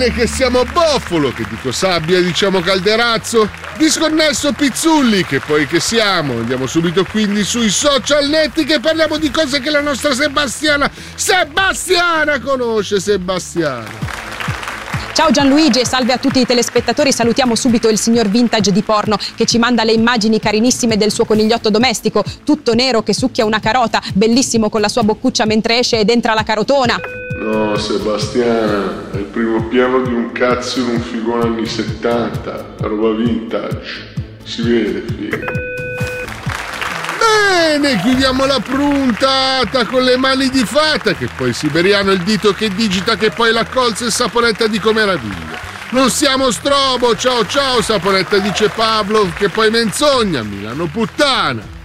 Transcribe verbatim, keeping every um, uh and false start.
Bene che siamo Boffolo, che dico Sabbia diciamo Calderazzo, disconnesso Pizzulli, che poi che siamo. Andiamo subito quindi sui social netti che parliamo di cose che la nostra Sebastiana Sebastiana conosce. Sebastiana. Ciao Gianluigi e salve a tutti i telespettatori. Salutiamo subito il signor Vintage di Porno che ci manda le immagini carinissime del suo conigliotto domestico, tutto nero che succhia una carota, bellissimo con la sua boccuccia mentre esce ed entra la carotona. No, Sebastiana, è il primo piano di un cazzo in un figone anni settanta, roba vintage. Si vede, figa. Bene, chiudiamo la puntata con le mani di fata, che poi siberiano il dito che digita, che poi la colza e Saponetta dico meraviglia. Non siamo Strobo, ciao ciao Saponetta dice Pablo, che poi menzogna, Milano puttana.